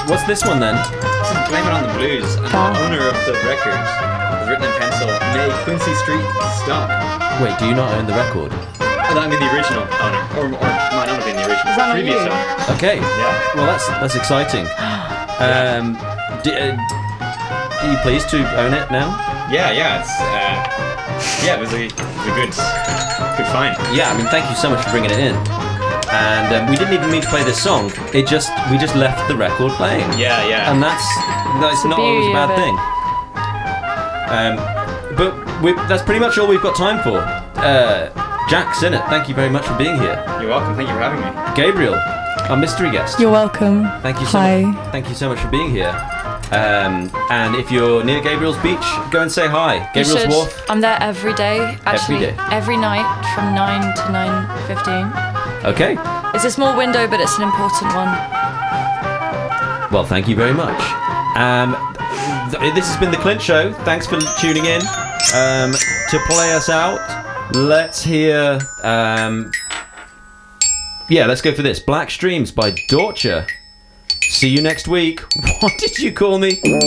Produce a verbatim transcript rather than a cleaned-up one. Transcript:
what's this one then? This is Blame It on the Blues, and Oh. the owner of the record is written in pencil, May Quincy Street Stop. Wait, do you not own the record? Oh, that I mean the original owner, or, or might not have been the original, Is that not previous you? owner. Okay. Yeah. Well, that's that's exciting. Um, d- uh, are you pleased to own it now? Yeah, yeah, it's uh, yeah, it was a, it was a good, good find. Yeah, I mean, thank you so much for bringing it in. And um, we didn't even mean to play this song. It just we just left the record playing. Yeah, yeah. And that's that's the not always a beauty bad of it. thing. Um, but we, that's pretty much all we've got time for. Uh, Jack Sinnott, thank you very much for being here. You're welcome. Thank you for having me. Gabriel, our mystery guest. You're welcome. Thank you so Hi. much. Thank you so much for being here. Um, and if you're near Gabriel's Beach, go and say hi. You Gabriel's should. Wharf. I'm there every day. Actually, day? every night from nine to nine fifteen. Okay. It's a small window, but it's an important one. Well, thank you very much. Um, th- this has been the Clint Show. Thanks for tuning in. Um, to play us out, let's hear. Um, yeah, let's go for this. Black Streams by Dorcher. See you next week. What did you call me?